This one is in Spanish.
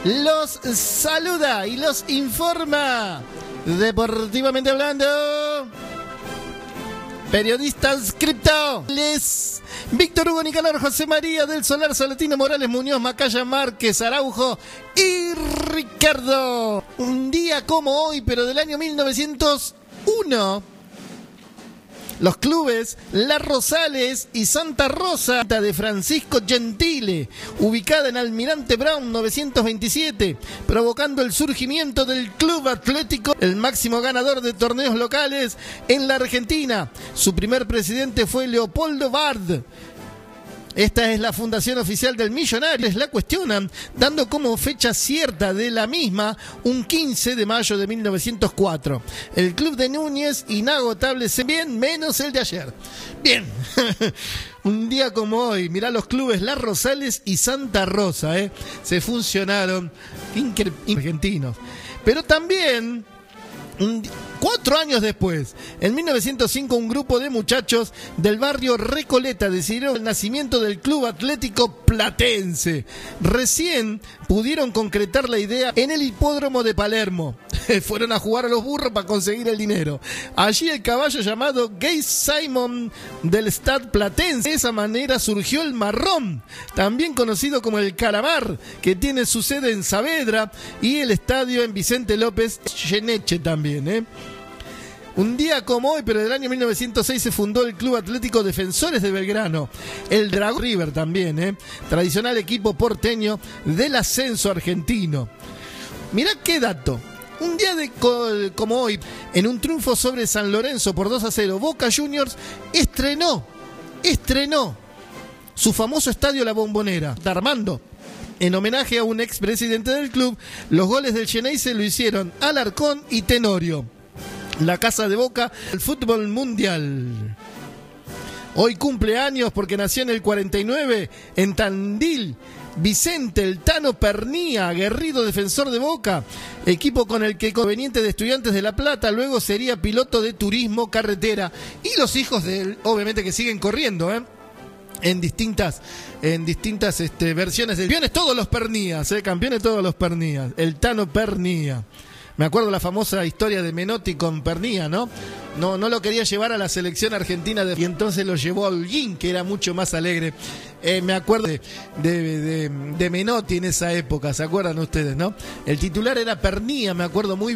los saluda y los informa, deportivamente hablando, periodista adscripto, les Víctor Hugo Nicanor, José María del Solar, Salatino, Morales, Muñoz, Macaya, Márquez, Araujo y Ricardo. Un día como hoy, pero del año 1901, los clubes La Rosales y Santa Rosa de Francisco Gentile, ubicada en Almirante Brown 927, provocando el surgimiento del Club Atlético, el máximo ganador de torneos locales en la Argentina. Su primer presidente fue Leopoldo Bard. Esta es la fundación oficial del Millonario. La cuestionan, dando como fecha cierta de la misma un 15 de mayo de 1904. El club de Núñez, inagotable, bien, menos el de ayer. Bien, un día como hoy, mirá los clubes La Rosales y Santa Rosa, se funcionaron, argentinos. Pero también, 4 años después, en 1905, un grupo de muchachos del barrio Recoleta decidieron el nacimiento del Club Atlético Platense. Recién pudieron concretar la idea en el hipódromo de Palermo. Fueron a jugar a los burros para conseguir el dinero. Allí el caballo llamado Gay Simon del Stade Platense. De esa manera surgió el Marrón, también conocido como el Calamar, que tiene su sede en Saavedra, y el estadio en Vicente López Geneche también, Un día como hoy, pero del año 1906, se fundó el Club Atlético Defensores de Belgrano, el Dragón River también, tradicional equipo porteño del ascenso argentino. Mirá qué dato. Un día como hoy, en un triunfo sobre San Lorenzo por 2-0, Boca Juniors estrenó su famoso estadio La Bombonera, Armando. En homenaje a un expresidente del club, los goles del Xeneize lo hicieron Alarcón y Tenorio. La casa de Boca, el fútbol mundial. Hoy cumple años porque nació en el 49 en Tandil Vicente el Tano Pernía, aguerrido defensor de Boca, equipo con el que, proveniente de Estudiantes de La Plata, luego sería piloto de turismo carretera. Y los hijos de él, obviamente, que siguen corriendo, en distintas versiones de campeones todos los Pernías, campeones todos los Pernías, el Tano Pernía. Me acuerdo la famosa historia de Menotti con Pernía, ¿no? No lo quería llevar a la selección argentina y entonces lo llevó a Holguín, que era mucho más alegre. Me acuerdo de Menotti en esa época, ¿se acuerdan ustedes, no? El titular era Pernía, me acuerdo muy bien.